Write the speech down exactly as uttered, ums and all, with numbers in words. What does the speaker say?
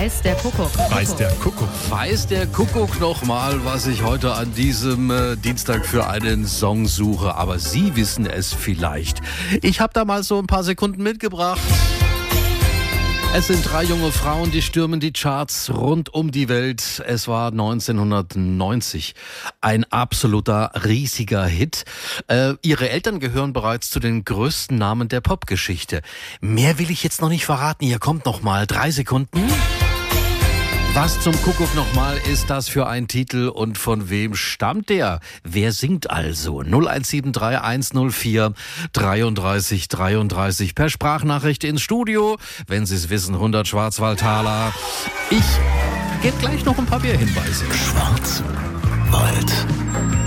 Weiß der Kuckuck. Weiß der Kuckuck. Weiß der Kuckuck nochmal, was ich heute an diesem äh, Dienstag für einen Song suche. Aber Sie wissen es vielleicht. Ich habe da mal so ein paar Sekunden mitgebracht. Es sind drei junge Frauen, die stürmen die Charts rund um die Welt. Es war neunzehnhundertneunzig ein absoluter riesiger Hit. Äh, ihre Eltern gehören bereits zu den größten Namen der Popgeschichte. Mehr will ich jetzt noch nicht verraten. Hier kommt noch mal drei Sekunden. Was zum Kuckuck nochmal ist das für ein Titel und von wem stammt der? Wer singt also? null eins sieben drei eins null vier dreiunddreißig dreiunddreißig per Sprachnachricht ins Studio. Wenn Sie es wissen, hundert Schwarzwaldtaler. Ich gebe gleich noch ein paar mehr Hinweise. Schwarzwald.